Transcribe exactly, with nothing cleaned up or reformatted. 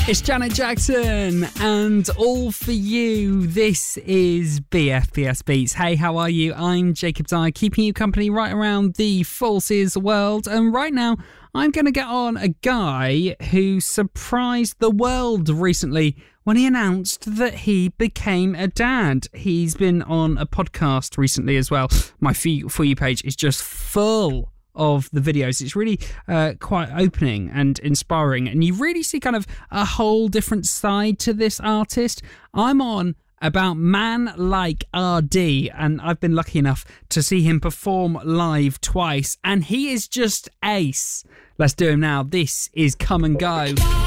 It's Janet Jackson and All For You. This is B F B S Beats. Hey, how are you? I'm Jacob Dye, keeping you company right around the Forces world. And right now, I'm going to get on a guy who surprised the world recently when he announced that he became a dad. He's been on a podcast recently as well. My For You page is just full of the videos. It's really uh, quite opening and inspiring, and you really see kind of a whole different side to this artist. I'm on about Man Like R D, and I've been lucky enough to see him perform live twice, and he is just ace. Let's do him now. This is Come and Go.